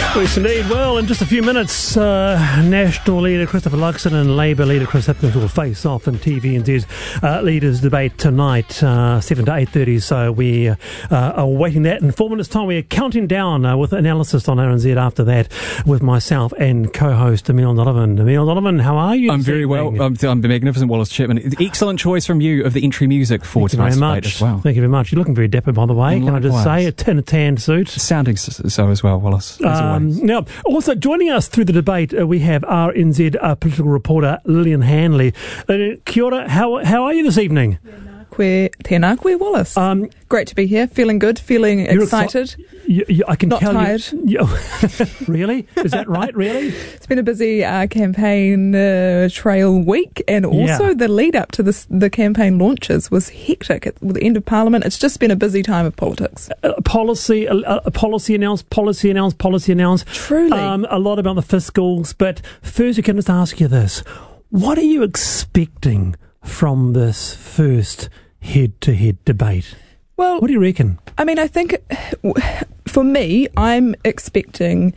Yes, indeed. Well, in just a few minutes, National leader Christopher Luxon and Labour leader Chris Hipkins will face off in TVNZ's leaders' debate tonight, 7 to 8:30. So we are waiting that. In 4 minutes' time, we are counting down with analysis on RNZ after that with myself and co-host Emile Donovan. Emile Donovan, how are you? I'm very well. I'm the magnificent Wallace Chapman. Excellent choice from you of the entry music for tonight's debate as well. Thank you very much. You're looking very dapper, by the way. And can I just say, in a tan suit. Sounding so as well, Wallace. Now, also joining us through the debate, we have RNZ political reporter Lillian Hanley. Kia ora, how are you this evening? Tēnā koe, Wallace. Great to be here, feeling good, feeling excited. I can not tell tired. You. Really? Is that right, really? It's been a busy campaign trail week, and also the lead up to the campaign launches was hectic at the end of Parliament. It's just been a busy time of politics. Policy announced. Truly. A lot about the fiscals, but first I can just ask you this. What are you expecting from this first head-to-head debate? Well, what do you reckon? I mean, I think for me, I'm expecting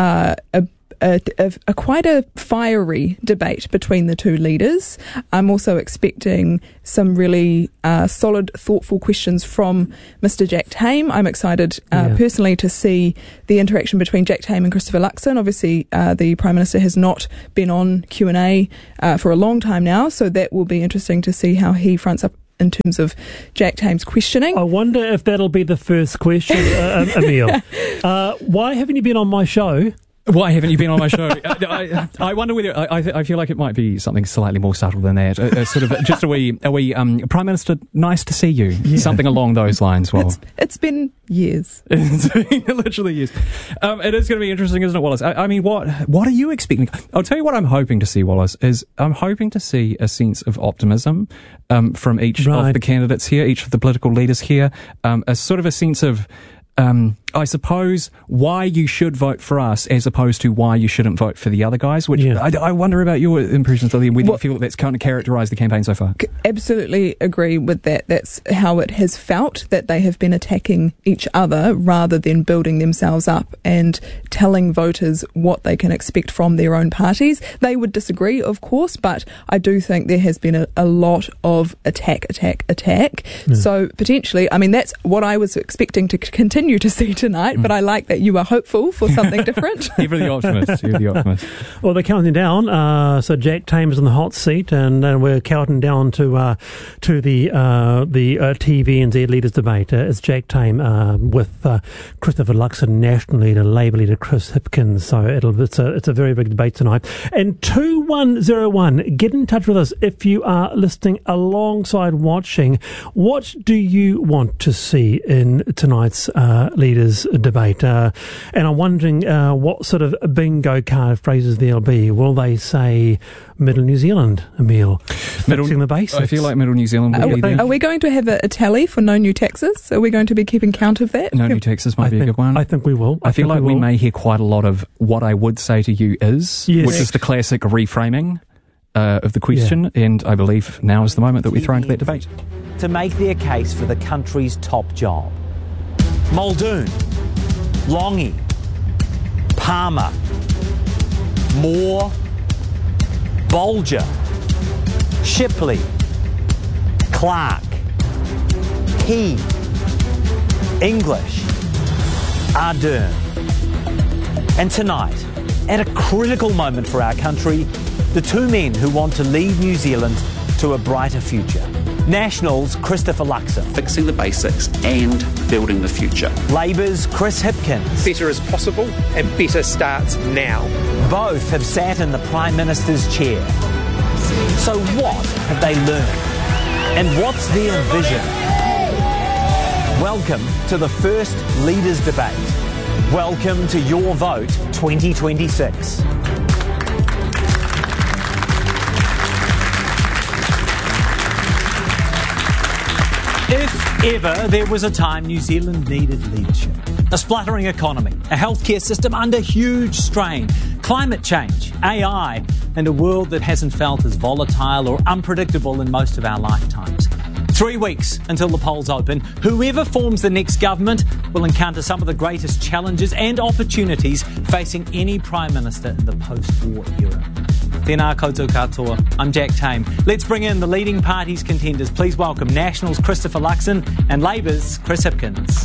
quite a fiery debate between the two leaders. I'm also expecting some really solid, thoughtful questions from Mr. Jack Tame. I'm excited personally to see the interaction between Jack Tame and Christopher Luxon. Obviously, the Prime Minister has not been on Q&A for a long time now, so that will be interesting to see how he fronts up in terms of Jack Tame's questioning. I wonder if that'll be the first question, Emile. Why haven't you been on my show? Why haven't you been on my show? I wonder whether I feel like it might be something slightly more subtle than that. Sort of just a wee Prime Minister, nice to see you. Yeah. Something along those lines. Well, it's been years. It's been literally years. It is going to be interesting, isn't it, Wallace? I mean, what are you expecting? I'll tell you what I'm hoping to see, Wallace. Is I'm hoping to see a sense of optimism from each of the candidates here, each of the political leaders here. A sort of a sense of I suppose why you should vote for us as opposed to why you shouldn't vote for the other guys, which I wonder about your impressions, Lily, and whether you feel that's kind of characterised the campaign so far. Absolutely agree with that. That's how it has felt, that they have been attacking each other rather than building themselves up and telling voters what they can expect from their own parties. They would disagree, of course, but I do think there has been a lot of attack. Yeah. So potentially, I mean, that's what I was expecting to continue to see tonight, but I like that you are hopeful for something different. Ever the optimist. Well, they're counting down. So Jack Tame is in the hot seat, and we're counting down to the TVNZ leaders debate. It's Jack Tame with Christopher Luxon, National leader, Labour leader Chris Hipkins. So it's a very big debate tonight. And 2101, get in touch with us if you are listening alongside watching. What do you want to see in tonight's leaders debate? And I'm wondering what sort of bingo card phrases there'll be. Will they say Middle New Zealand, Emile? Fixing the basics. I feel like Middle New Zealand will be there. Are we going to have a tally for no new taxes? Are we going to be keeping count of that? No new taxes might be a good one. I think we will. I feel like we may hear quite a lot of what I would say to you is, which is the classic reframing of the question, and I believe now is the moment that we throw into that debate. To make their case for the country's top job. Muldoon, Longy, Palmer, Moore, Bolger, Shipley, Clark, Key, English, Ardern. And tonight, at a critical moment for our country, the two men who want to lead New Zealand to a brighter future. National's Christopher Luxon. Fixing the basics and building the future. Labour's Chris Hipkins. Better is possible and better starts now. Both have sat in the Prime Minister's chair. So what have they learned? And what's their vision? Welcome to the first Leaders Debate. Welcome to Your Vote 2026. If ever there was a time New Zealand needed leadership, a spluttering economy, a healthcare system under huge strain, climate change, AI, and a world that hasn't felt as volatile or unpredictable in most of our lifetimes. 3 weeks until the polls open. Whoever forms the next government will encounter some of the greatest challenges and opportunities facing any Prime Minister in the post-war era. Tēnā koutou katoa. I'm Jack Tame. Let's bring in the leading party's contenders. Please welcome National's Christopher Luxon and Labour's Chris Hipkins.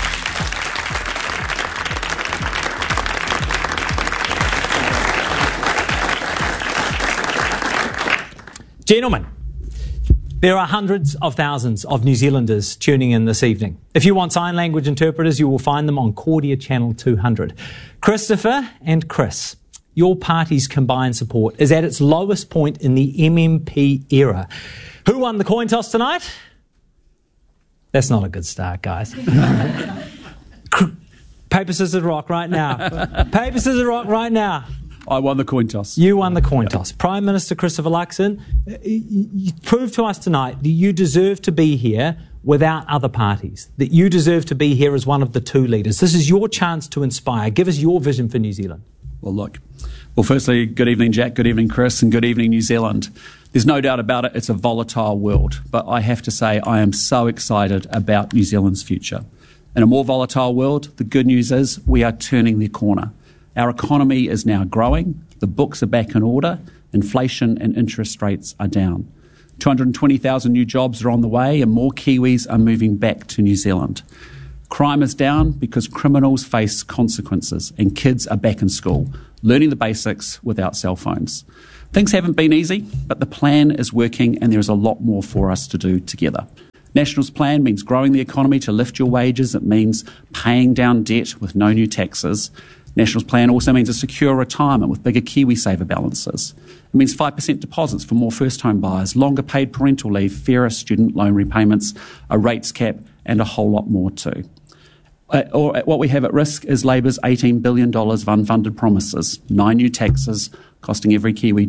Gentlemen, there are hundreds of thousands of New Zealanders tuning in this evening. If you want sign language interpreters, you will find them on Kordia Channel 200. Christopher and Chris, your party's combined support is at its lowest point in the MMP era. Who won the coin toss tonight? That's not a good start, guys. Paper, scissors, rock right now. Paper, scissors, rock right now. I won the coin toss. You won the coin toss. Prime Minister Christopher Luxon, you proved to us tonight that you deserve to be here without other parties, that you deserve to be here as one of the two leaders. This is your chance to inspire. Give us your vision for New Zealand. Well, firstly, good evening, Jack. Good evening, Chris. And good evening, New Zealand. There's no doubt about it, it's a volatile world. But I have to say, I am so excited about New Zealand's future. In a more volatile world, the good news is we are turning the corner. Our economy is now growing, the books are back in order, inflation and interest rates are down. 220,000 new jobs are on the way and more Kiwis are moving back to New Zealand. Crime is down because criminals face consequences and kids are back in school, learning the basics without cell phones. Things haven't been easy, but the plan is working and there is a lot more for us to do together. National's plan means growing the economy to lift your wages. It means paying down debt with no new taxes. National's plan also means a secure retirement with bigger KiwiSaver balances. It means 5% deposits for more first-home buyers, longer paid parental leave, fairer student loan repayments, a rates cap and a whole lot more too. What we have at risk is Labour's $18 billion of unfunded promises, 9 new taxes costing every Kiwi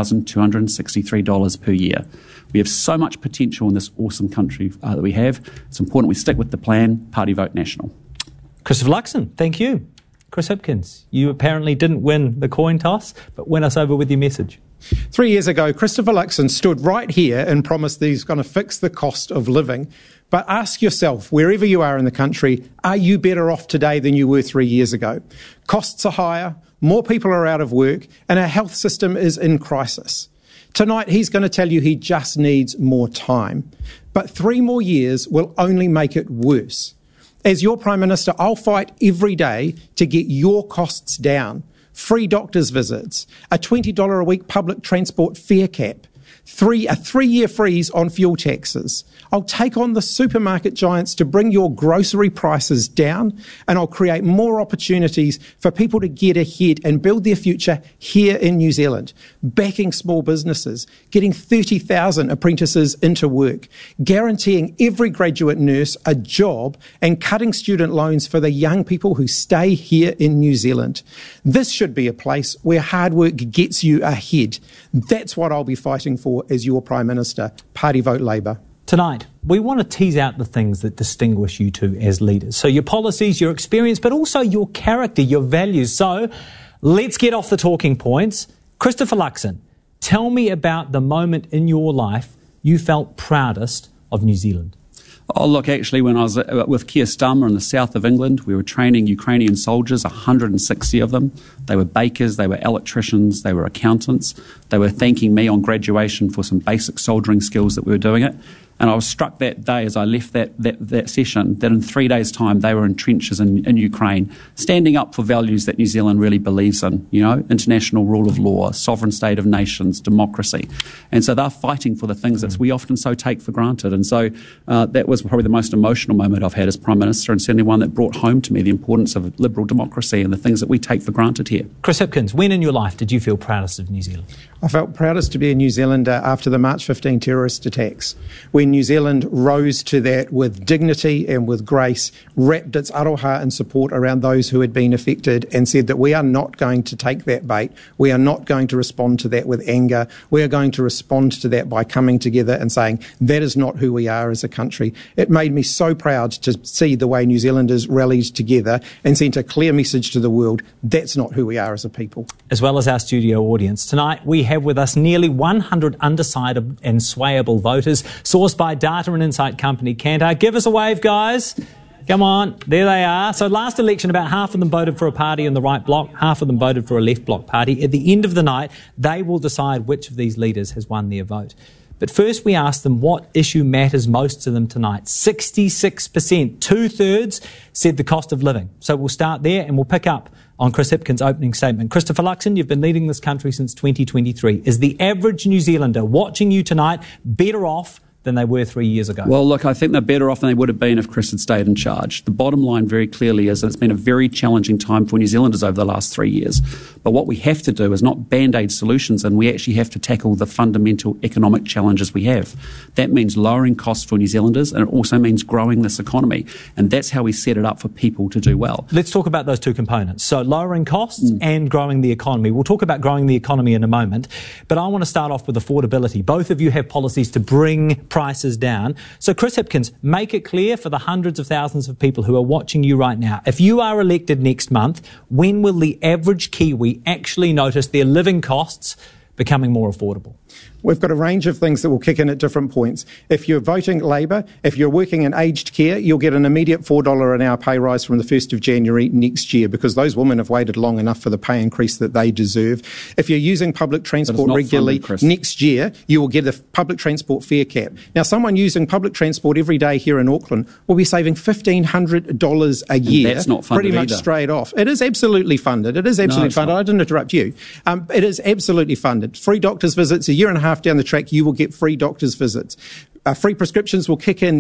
$2,263 per year. We have so much potential in this awesome country that we have. It's important we stick with the plan. Party vote National. Christopher Luxon, thank you. Chris Hipkins, you apparently didn't win the coin toss, but win us over with your message. 3 years ago, Christopher Luxon stood right here and promised that he's going to fix the cost of living. But ask yourself, wherever you are in the country, are you better off today than you were 3 years ago? Costs are higher, more people are out of work, and our health system is in crisis. Tonight, he's going to tell you he just needs more time. But 3 more years will only make it worse. As your Prime Minister, I'll fight every day to get your costs down. Free doctors' visits, a $20 a week public transport fare cap, a 3-year freeze on fuel taxes. I'll take on the supermarket giants to bring your grocery prices down, and I'll create more opportunities for people to get ahead and build their future here in New Zealand. Backing small businesses, getting 30,000 apprentices into work, guaranteeing every graduate nurse a job, and cutting student loans for the young people who stay here in New Zealand. This should be a place where hard work gets you ahead. That's what I'll be fighting for as your Prime Minister. Party vote Labour. Tonight, we want to tease out the things that distinguish you two as leaders. So your policies, your experience, but also your character, your values. So let's get off the talking points. Christopher Luxon, tell me about the moment in your life you felt proudest of New Zealand. Oh, look, actually, when I was with Keir Starmer in the south of England, we were training Ukrainian soldiers, 160 of them. They were bakers, they were electricians, they were accountants. They were thanking me on graduation for some basic soldering skills that we were doing it. And I was struck that day as I left that session that in 3 days' time they were in trenches in Ukraine, standing up for values that New Zealand really believes in, international rule of law, sovereign state of nations, democracy. And so they're fighting for the things that we often so take for granted. And so that was probably the most emotional moment I've had as Prime Minister, and certainly one that brought home to me the importance of liberal democracy and the things that we take for granted here. Chris Hipkins, when in your life did you feel proudest of New Zealand? I felt proudest to be a New Zealander after the March 15 terrorist attacks, when New Zealand rose to that with dignity and with grace, wrapped its aroha in support around those who had been affected, and said that we are not going to take that bait. We are not going to respond to that with anger. We are going to respond to that by coming together and saying that is not who we are as a country. It made me so proud to see the way New Zealanders rallied together and sent a clear message to the world. That's not who we are as a people. As well as our studio audience, tonight we have with us nearly 100 undecided and swayable voters sourced sponsored by data and insight company Kantar. Give us a wave, guys. Come on, there they are. So last election, about half of them voted for a party in the right bloc, half of them voted for a left bloc party. At the end of the night, they will decide which of these leaders has won their vote. But first we asked them what issue matters most to them tonight. 66%, 2/3, said the cost of living. So we'll start there and we'll pick up on Chris Hipkins' opening statement. Christopher Luxon, you've been leading this country since 2023. Is the average New Zealander watching you tonight better off than they were 3 years ago? Well, look, I think they're better off than they would have been if Chris had stayed in charge. The bottom line very clearly is that it's been a very challenging time for New Zealanders over the last 3 years. But what we have to do is not band-aid solutions, and we actually have to tackle the fundamental economic challenges we have. That means lowering costs for New Zealanders, and it also means growing this economy. And that's how we set it up for people to do well. Let's talk about those two components. So lowering costs and growing the economy. We'll talk about growing the economy in a moment. But I want to start off with affordability. Both of you have policies to bring prices down. So Chris Hipkins, make it clear for the hundreds of thousands of people who are watching you right now, if you are elected next month, when will the average Kiwi actually notice their living costs becoming more affordable? We've got a range of things that will kick in at different points. If you're voting Labor, if you're working in aged care, you'll get an immediate $4 an hour pay rise from the 1st of January next year, because those women have waited long enough for the pay increase that they deserve. If you're using public transport regularly, next year you will get a public transport fare cap. Now, someone using public transport every day here in Auckland will be saving $1,500 a year. That's not funded pretty much either. Straight off. It is absolutely funded. It is absolutely funded. Not. I didn't interrupt you. It is absolutely funded. Free doctor's visits, a year and a half down the track, you will get free doctor's visits. Free prescriptions will kick in